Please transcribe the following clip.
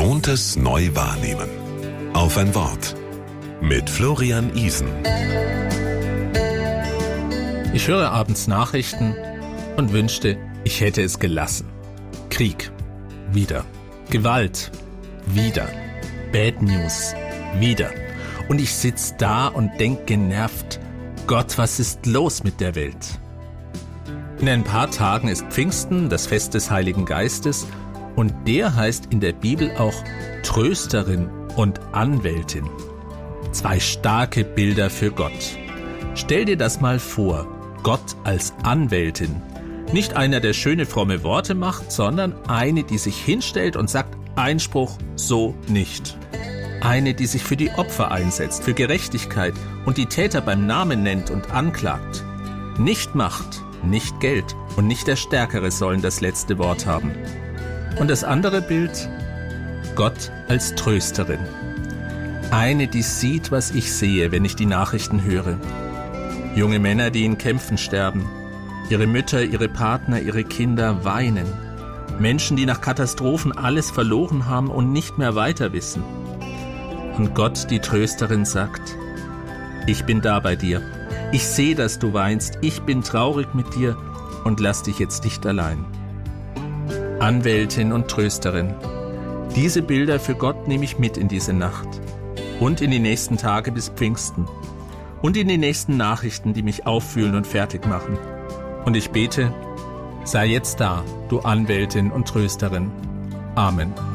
Gewohntes neu wahrnehmen. Auf ein Wort. Mit Florian Isen. Ich höre abends Nachrichten und wünschte, ich hätte es gelassen. Krieg. Wieder. Gewalt. Wieder. Bad News. Wieder. Und ich sitz da und denk genervt, Gott, was ist los mit der Welt? In ein paar Tagen ist Pfingsten, das Fest des Heiligen Geistes, und der heißt in der Bibel auch Trösterin und Anwältin. 2 starke Bilder für Gott. Stell dir das mal vor, Gott als Anwältin. Nicht einer, der schöne, fromme Worte macht, sondern eine, die sich hinstellt und sagt, Einspruch, so nicht. Eine, die sich für die Opfer einsetzt, für Gerechtigkeit und die Täter beim Namen nennt und anklagt. Nicht Macht, nicht Geld und nicht der Stärkere sollen das letzte Wort haben. Und das andere Bild? Gott als Trösterin. Eine, die sieht, was ich sehe, wenn ich die Nachrichten höre. Junge Männer, die in Kämpfen sterben. Ihre Mütter, ihre Partner, ihre Kinder weinen. Menschen, die nach Katastrophen alles verloren haben und nicht mehr weiter wissen. Und Gott, die Trösterin, sagt, ich bin da bei dir. Ich sehe, dass du weinst. Ich bin traurig mit dir und lass dich jetzt nicht allein. Anwältin und Trösterin. Diese Bilder für Gott nehme ich mit in diese Nacht. Und in die nächsten Tage bis Pfingsten. Und in die nächsten Nachrichten, die mich auffühlen und fertig machen. Und ich bete, sei jetzt da, du Anwältin und Trösterin. Amen.